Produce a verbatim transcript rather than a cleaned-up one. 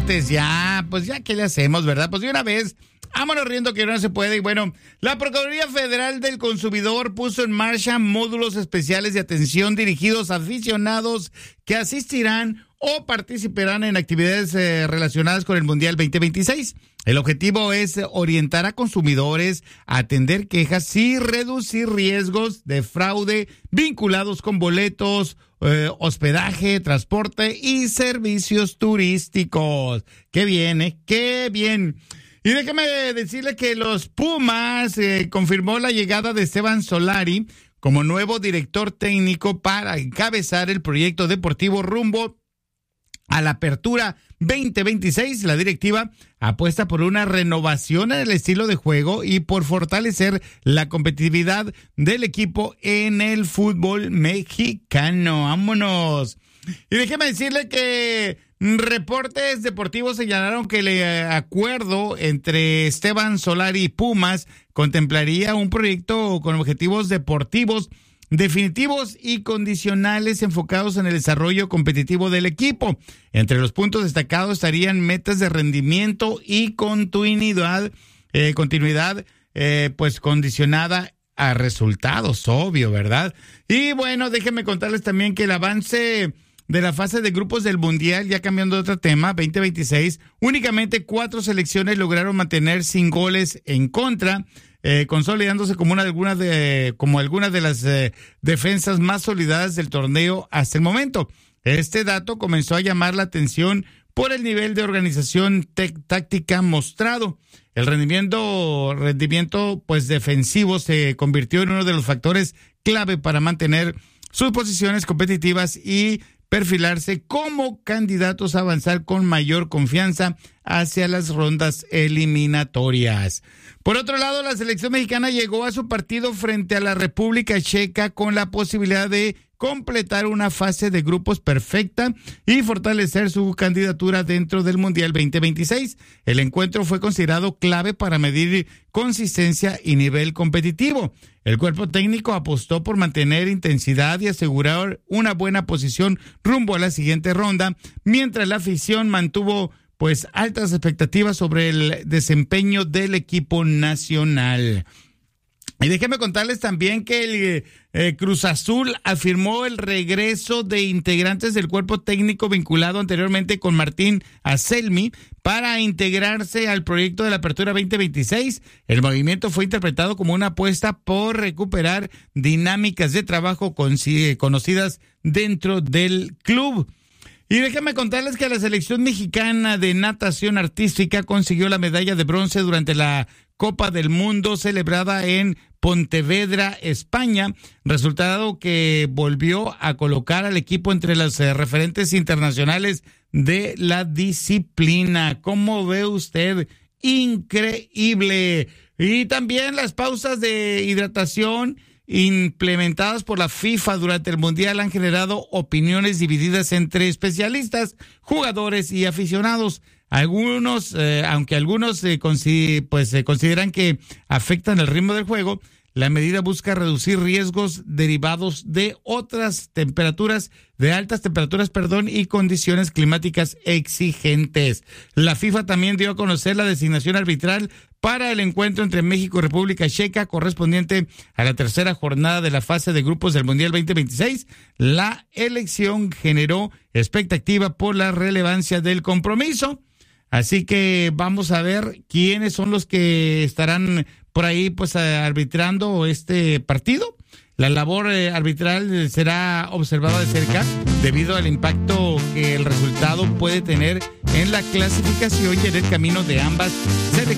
deportes, ya, pues ya, ¿qué le hacemos, verdad? Pues de una vez, vámonos riendo que no se puede. Y bueno, la Procuraduría Federal del Consumidor puso en marcha módulos especiales de atención dirigidos a aficionados que asistirán o participarán en actividades eh, relacionadas con el Mundial veinte veintiséis. El objetivo es orientar a consumidores a atender quejas y reducir riesgos de fraude vinculados con boletos, eh, hospedaje, transporte y servicios turísticos. ¡Qué bien, eh! ¡Qué bien! Y déjame decirle que los Pumas eh, confirmó la llegada de Esteban Solari como nuevo director técnico para encabezar el proyecto deportivo rumbo a la apertura veinte veintiséis. La directiva apuesta por una renovación en el estilo de juego y por fortalecer la competitividad del equipo en el fútbol mexicano. ¡Vámonos! Y déjeme decirle que reportes deportivos señalaron que el acuerdo entre Esteban Solari y Pumas contemplaría un proyecto con objetivos deportivos definitivos y condicionales enfocados en el desarrollo competitivo del equipo. Entre los puntos destacados estarían metas de rendimiento y continuidad, eh, continuidad eh, pues condicionada a resultados, obvio, ¿verdad? Y bueno, déjenme contarles también que el avance de la fase de grupos del Mundial, ya cambiando de otro tema, veinte veintiséis, únicamente cuatro selecciones lograron mantener sin goles en contra, Eh, consolidándose como una algunas de como algunas de las eh, defensas más sólidas del torneo hasta el momento. Este dato comenzó a llamar la atención por el nivel de organización táctica mostrado. El rendimiento rendimiento pues defensivo se convirtió en uno de los factores clave para mantener sus posiciones competitivas y perfilarse como candidatos a avanzar con mayor confianza hacia las rondas eliminatorias. Por otro lado, la selección mexicana llegó a su partido frente a la República Checa con la posibilidad de completar una fase de grupos perfecta y fortalecer su candidatura dentro del Mundial veinte veintiséis. El encuentro fue considerado clave para medir consistencia y nivel competitivo. El cuerpo técnico apostó por mantener intensidad y asegurar una buena posición rumbo a la siguiente ronda, mientras la afición mantuvo pues altas expectativas sobre el desempeño del equipo nacional. Y déjenme contarles también que el eh, Cruz Azul afirmó el regreso de integrantes del cuerpo técnico vinculado anteriormente con Martín Anselmi para integrarse al proyecto de la apertura veinte veintiséis. El movimiento fue interpretado como una apuesta por recuperar dinámicas de trabajo con, conocidas dentro del club. Y déjame contarles que la selección mexicana de natación artística consiguió la medalla de bronce durante la Copa del Mundo celebrada en Pontevedra, España, resultado que volvió a colocar al equipo entre los eh, referentes internacionales de la disciplina. ¿Cómo ve usted? Increíble. Y también las pausas de hidratación implementadas por la FIFA durante el Mundial han generado opiniones divididas entre especialistas, jugadores y aficionados. Algunos, eh, aunque algunos eh, consi- pues, eh, consideran que afectan el ritmo del juego, la medida busca reducir riesgos derivados de otras temperaturas, de altas temperaturas, perdón, y condiciones climáticas exigentes. La FIFA también dio a conocer la designación arbitral para el encuentro entre México y República Checa, correspondiente a la tercera jornada de la fase de grupos del Mundial veinte veintiséis. La elección generó expectativa por la relevancia del compromiso. Así que vamos a ver quiénes son los que estarán por ahí pues arbitrando este partido. La labor eh, arbitral será observada de cerca debido al impacto que el resultado puede tener en la clasificación y en el camino de ambas selecciones.